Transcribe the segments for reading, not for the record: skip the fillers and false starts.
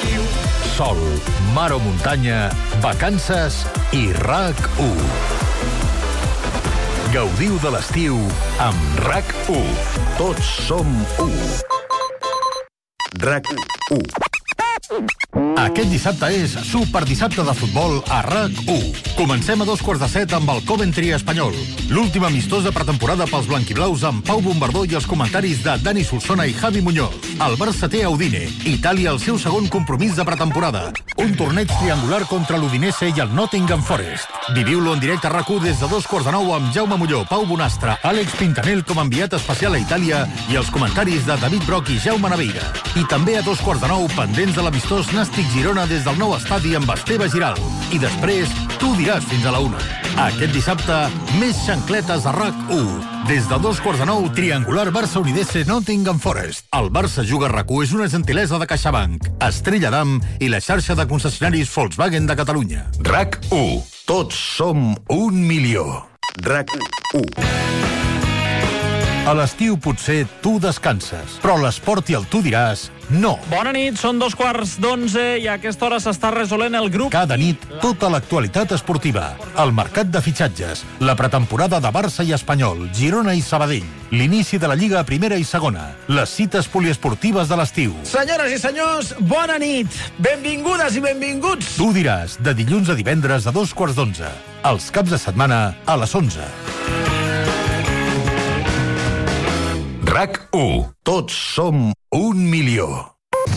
Sol, mar o muntanya, vacances i RAC1. Gaudiu de l'estiu amb RAC1. Tots som u. RAC1. Aquest dissabte és Superdissabte de futbol a RAC1. Comencem a 7:15 amb el Coventry espanyol. L'últim amistós de pretemporada pels blanquiblaus amb Pau Bombardó i els comentaris de Dani Solsona i Javi Muñoz. El Barça té a Udine. Itàlia el seu segon compromís de pretemporada. Un torneig triangular contra l'Udinese i el Nottingham Forest. Viviu-lo en directe a RAC1 des de 8:45 amb Jaume Molló, Pau Bonastre, Àlex Pintanel com a enviat especial a Itàlia i els comentaris de David Broc i Jaume Naveira. I també a 2:15 pendents de l'amistós Nàstic-Girona des del nou estadi amb Esteve Giral. I després, tu diràs fins a la 1. Aquest dissabte, més xancletes a RAC1. Des de 2:15, triangular Barça-Udinese Nottingham Forest. El Barça juga a RAC1 és una gentilesa de CaixaBank, Estrella Damm i la xarxa de concessionaris Volkswagen de Catalunya. RAC1. Tots som 1.000.000. RAC1. A l'estiu potser tu descanses, però l'esport i el tu diràs no. Bona nit, són 11:15 i a aquesta hora s'està resolent el grup. Cada nit, tota l'actualitat esportiva, el mercat de fitxatges, la pretemporada de Barça i Espanyol, Girona i Sabadell, l'inici de la Lliga a primera i segona, les cites poliesportives de l'estiu. Senyores i senyors, bona nit! Benvingudes i benvinguts! Tu diràs, de dilluns a divendres a 2:15, els caps de setmana a les 11. RAC1. Tots som 1.000.000.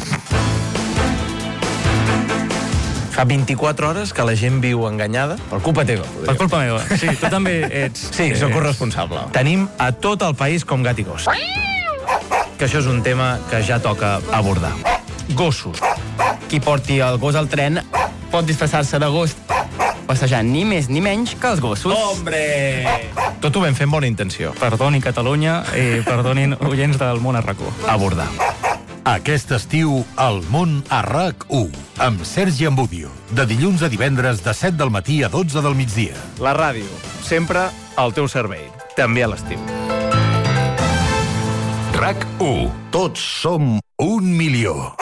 Fa 24 hores que la gent viu enganyada per culpa teva. Per culpa meva. Sí, tu també ets... Sí, sóc corresponsable. Tenim a tot el país com gat i gos. Que això és un tema que ja toca abordar. Gossos. Qui porti el gos al tren pot disfressar-se de gos passejant ni més ni menys que els gossos. Hombre! Tot ho vam fer amb bona intenció. Perdoni, Catalunya, i perdonin oients del món a RAC1. Abordar. Aquest estiu, el món a RAC1, amb Sergi Ambudio. De dilluns a divendres, de 7 del matí a 12 del migdia. La ràdio, sempre al teu servei. També a l'estiu. RAC1. Tots som 1.000.000.